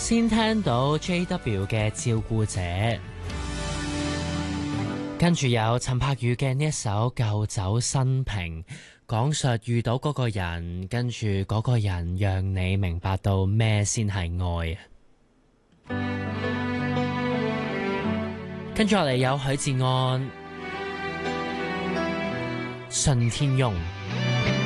先聽到 JW 嘅照顧者，跟住有陳柏宇嘅呢一首舊酒新瓶，講述遇到嗰個人，跟住嗰個人讓你明白到咩先係愛。跟住落嚟有許志安、順天翁。